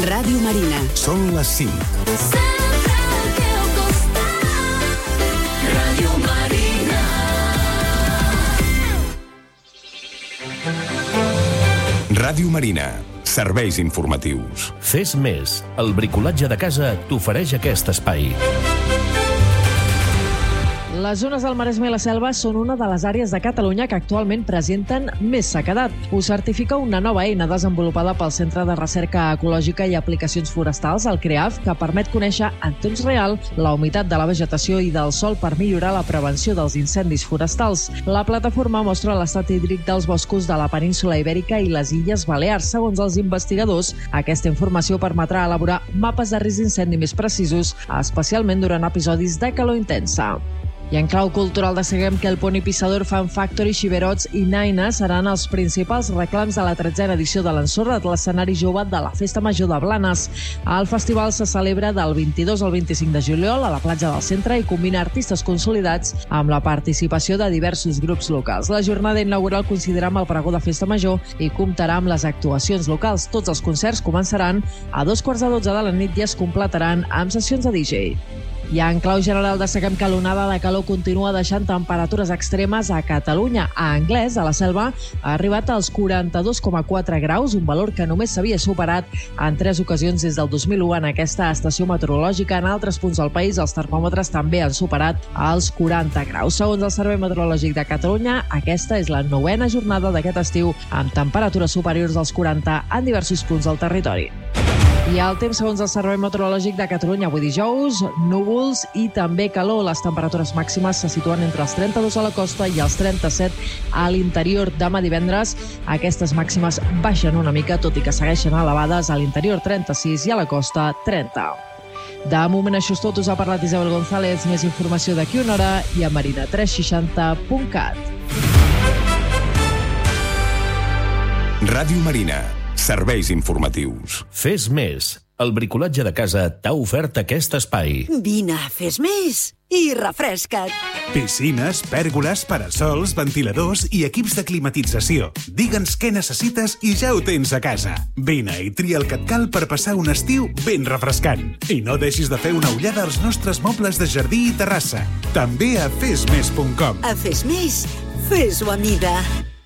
Ràdio Marina. Són les 5. Sempre al teu costat. Ràdio Marina. Ràdio Marina. Serveis informatius. Fes més. El bricolatge de casa t'ofereix aquest espai. Les zones del Maresme i la Selva són una de les àrees de Catalunya que actualment presenten més sequedat. Ho certifica una nova eina desenvolupada pel Centre de Recerca Ecològica i Aplicacions Forestals, el CREAF, que permet conèixer en temps real la humitat de la vegetació i del sòl per millorar la prevenció dels incendis forestals. La plataforma mostra l'estat hídric dels boscos de la península Ibèrica i les Illes Balears. Segons els investigadors, aquesta informació permetrà elaborar mapes de risc d'incendi més precisos, especialment durant episodis de calor intensa. I en clau cultural destaquem que el Pony Pissador, Fan Factory, Xiberots i Naina seran els principals reclams de la 13a edició de l'Ensorra, de l'escenari jove de la Festa Major de Blanes. El festival se celebra del 22 al 25 de juliol a la platja del centre i combina artistes consolidats amb la participació de diversos grups locals. La jornada inaugural coincidirà amb el pregó de Festa Major i comptarà amb les actuacions locals. Tots els concerts començaran a 12:15 de la nit i es completaran amb sessions de DJ. I en clau general destaquem que l'onada de calor continua deixant temperatures extremes a Catalunya. A Anglès, a la Selva, ha arribat als 42,4 graus, un valor que només s'havia superat en 3 ocasions des del 2001 en aquesta estació meteorològica. En altres punts del país, els termòmetres també han superat els 40 graus. Segons el Servei Meteorològic de Catalunya, aquesta és la 9a jornada d'aquest estiu amb temperatures superiors als 40 en diversos punts del territori. I el temps, segons el Servei Meteorològic de Catalunya, avui dijous, núvols i també calor. Les temperatures màximes se situen entre els 32 a la costa i els 37 a l'interior. Demà divendres, aquestes màximes baixen una mica, tot i que segueixen elevades, a l'interior 36 i a la costa 30. De moment això és tot. Us ha parlat Isabel González. Més informació d'aquí una hora i a marina360.cat. Ràdio Marina. Serveis informatius. Fes més. El bricolatge de casa t'ha ofert aquest espai. Vine, fes més i refresca't. Piscines, pèrgoles, parasols, ventiladors i equips de climatització. Digue'ns què necessites i ja ho tens a casa. Vine i tria el que et cal per passar un estiu ben refrescant. I no deixis de fer una ullada als nostres mobles de jardí i terrassa. També a fesmes.com. A Fes Més, fes-ho a mida.